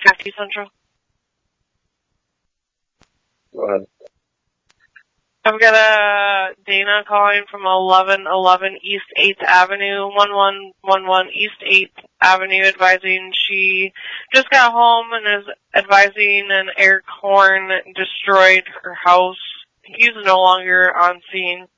50 Central. Go ahead. I've got a Dana calling from 1111 East 8th Avenue, 1111 East 8th Avenue, advising she just got home and is advising an air horn destroyed her house. He's no longer on scene.